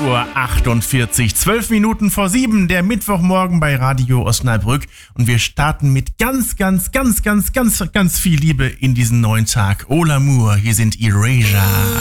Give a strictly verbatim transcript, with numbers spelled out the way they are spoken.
Uhr achtundvierzig, zwölf Minuten vor sieben, der Mittwochmorgen bei Radio Osnabrück. Und wir starten mit ganz, ganz, ganz, ganz, ganz, ganz viel Liebe in diesen neuen Tag. Au l'amour, hier sind Erasure.